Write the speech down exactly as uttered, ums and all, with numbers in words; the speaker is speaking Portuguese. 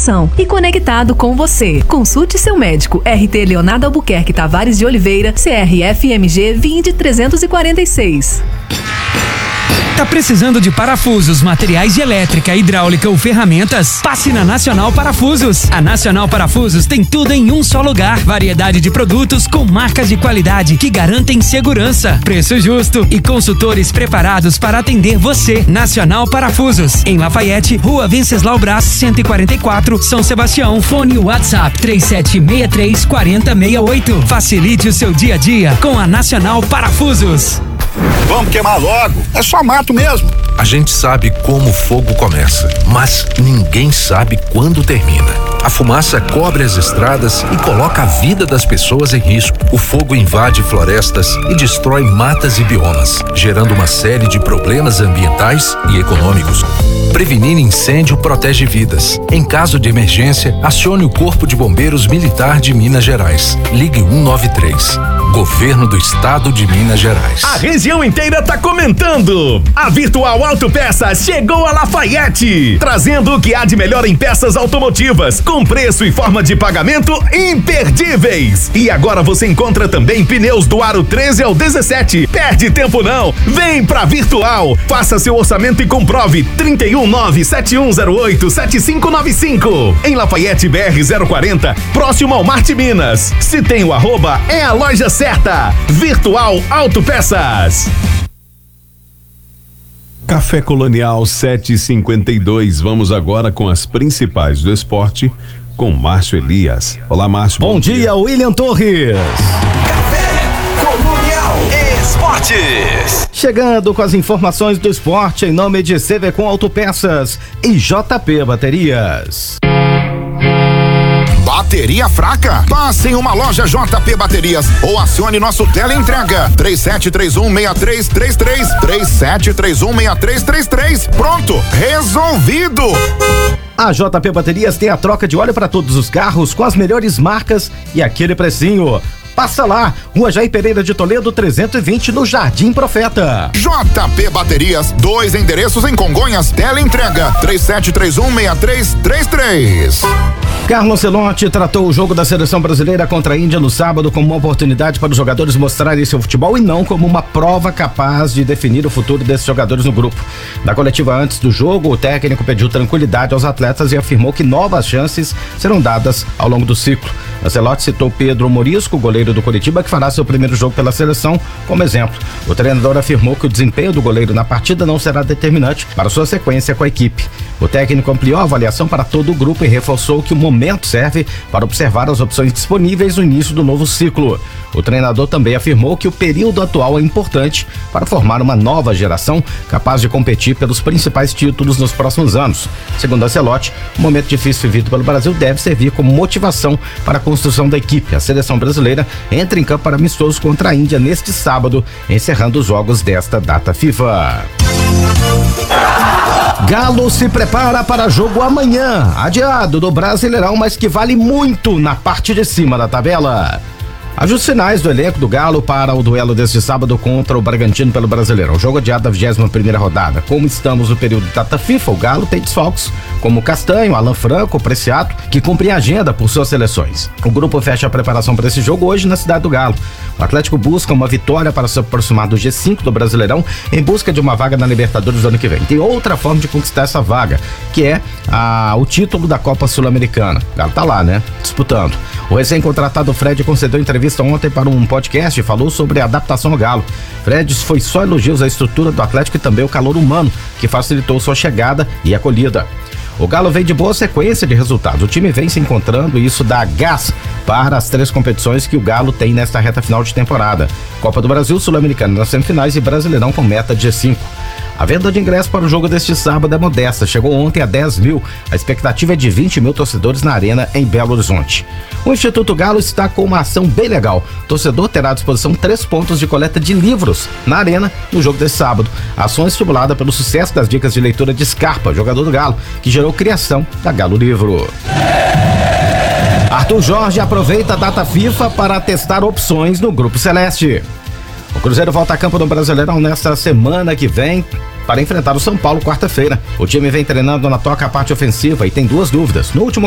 informação e conectado com você. Consulte seu médico. R T Leonardo Albuquerque Tavares de Oliveira, C R F M G vinte trezentos e quarenta e seis. Tá precisando de parafusos, materiais de elétrica, hidráulica ou ferramentas? Passe na Nacional Parafusos. A Nacional Parafusos tem tudo em um só lugar. Variedade de produtos com marcas de qualidade que garantem segurança, preço justo e consultores preparados para atender você. Nacional Parafusos, em Lafayette, Rua Venceslau Braz, cento e quarenta e quatro, São Sebastião. Fone WhatsApp três sete seis três quatro zero seis oito. Facilite o seu dia a dia com a Nacional Parafusos. Vamos queimar logo, é só mato mesmo. A gente sabe como o fogo começa, mas ninguém sabe quando termina. A fumaça cobre as estradas e coloca a vida das pessoas em risco. O fogo invade florestas e destrói matas e biomas, gerando uma série de problemas ambientais e econômicos. Prevenir incêndio protege vidas. Em caso de emergência, acione o Corpo de Bombeiros Militar de Minas Gerais. Ligue um nove três. Governo do Estado de Minas Gerais. A região inteira tá comentando. A Virtual Autopeças chegou a Lafayette, trazendo o que há de melhor em peças automotivas, com preço e forma de pagamento imperdíveis. E agora você encontra também pneus do aro treze ao dezessete. Perde tempo não, vem pra Virtual. Faça seu orçamento e comprove. trinta e um nove sete um zero oito sete cinco nove cinco. Em Lafayette B R zero quarenta, próximo ao Marte Minas. Se tem o arroba, é a loja certa. Virtual Autopeças. Café Colonial sete e cinquenta e dois. Vamos agora com as principais do esporte com Márcio Elias. Olá, Márcio. Bom, bom dia, dia, William Torres. Café Colonial Esportes. Chegando com as informações do esporte em nome de C V Com Autopeças e J P Baterias. Bateria fraca? Passe em uma loja J P Baterias ou acione nosso teleentrega três sete três um seis três três três, três sete três um seis três três três. Pronto, resolvido. A J P Baterias tem a troca de óleo para todos os carros com as melhores marcas e aquele precinho. Passa lá, Rua Jair Pereira de Toledo trezentos e vinte, no Jardim Profeta. J P Baterias, dois endereços em Congonhas, teleentrega três sete três um seis três três três. Carlo Ancelotti tratou o jogo da seleção brasileira contra a Índia no sábado como uma oportunidade para os jogadores mostrarem seu futebol e não como uma prova capaz de definir o futuro desses jogadores no grupo. Na coletiva antes do jogo, o técnico pediu tranquilidade aos atletas e afirmou que novas chances serão dadas ao longo do ciclo. Ancelotti citou Pedro Morisco, goleiro do Coritiba, que fará seu primeiro jogo pela seleção, como exemplo. O treinador afirmou que o desempenho do goleiro na partida não será determinante para sua sequência com a equipe. O técnico ampliou a avaliação para todo o grupo e reforçou que o momento serve para observar as opções disponíveis no início do novo ciclo. O treinador também afirmou que o período atual é importante para formar uma nova geração capaz de competir pelos principais títulos nos próximos anos. Segundo Ancelotti, o momento difícil vivido pelo Brasil deve servir como motivação para a construção da equipe. A seleção brasileira entra em campo para amistoso contra a Índia neste sábado, encerrando os jogos desta data FIFA. Galo se prepara para jogo amanhã, adiado do Brasileirão, mas que vale muito na parte de cima da tabela. Ajustes finais do elenco do Galo para o duelo deste sábado contra o Bragantino pelo Brasileirão. O jogo adiado da vigésima primeira rodada. Como estamos no período de data FIFA, o Galo tem desfalques como Castanho, Alan Franco, Preciado, que cumprem a agenda por suas seleções. O grupo fecha a preparação para esse jogo hoje na cidade do Galo. O Atlético busca uma vitória para se aproximar do G cinco do Brasileirão em busca de uma vaga na Libertadores do ano que vem. Tem outra forma de conquistar essa vaga, que é a, o título da Copa Sul-Americana. O Galo tá lá, né? Disputando. O recém-contratado Fred concedeu entrevista ontem para um podcast e falou sobre a adaptação ao Galo. Fred foi só elogios à estrutura do Atlético e também o calor humano que facilitou sua chegada e acolhida. O Galo vem de boa sequência de resultados. O time vem se encontrando e isso dá gás para as três competições que o Galo tem nesta reta final de temporada. Copa do Brasil, Sul-Americana nas semifinais e Brasileirão com meta de G cinco. A venda de ingressos para o jogo deste sábado é modesta, chegou ontem a dez mil. A expectativa é de vinte mil torcedores na arena em Belo Horizonte. O Instituto Galo está com uma ação bem legal. O torcedor terá à disposição três pontos de coleta de livros na arena no jogo deste sábado. A ação é estimulada pelo sucesso das dicas de leitura de Scarpa, jogador do Galo, que gerou criação da Galo Livro. Arthur Jorge aproveita a data FIFA para testar opções no Grupo Celeste. O Cruzeiro volta a campo no Brasileirão nesta semana que vem para enfrentar o São Paulo quarta-feira. O time vem treinando na toca a parte ofensiva e tem duas dúvidas. No último